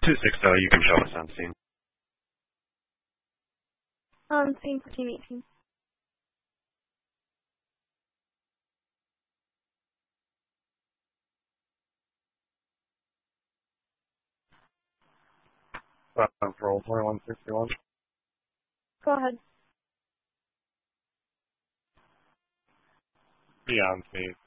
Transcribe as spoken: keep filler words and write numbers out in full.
two six zero, you can show us on scene. On scene for team eighteen. Uh, roll twenty-one sixty-one. Go ahead. Beyond scene.